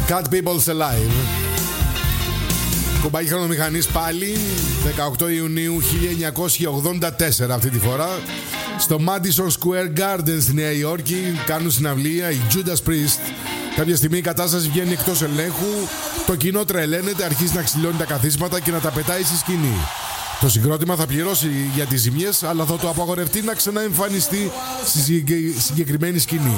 Cat People's Alive. Κουμπάκι χρονομηχανής πάλι 18 Ιουνίου 1984 αυτή τη φορά. Στο Madison Square Garden στη Νέα Υόρκη κάνουν συναυλία οι Judas Priest. Κάποια στιγμή η κατάσταση βγαίνει εκτός ελέγχου. Το κοινό τρελαίνεται, αρχίζει να ξυλώνει τα καθίσματα και να τα πετάει στη σκηνή. Το συγκρότημα θα πληρώσει για τις ζημιές, αλλά θα το απαγορευτεί να ξαναεμφανιστεί στη συγκεκριμένη σκηνή.